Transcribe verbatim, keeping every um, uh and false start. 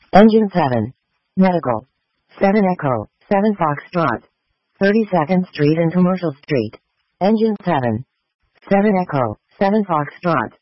Engine seven. Medical. seven Echo, seven Foxtrot. thirty-second Street and Commercial Street. Engine seven. seven Echo, seven Foxtrot.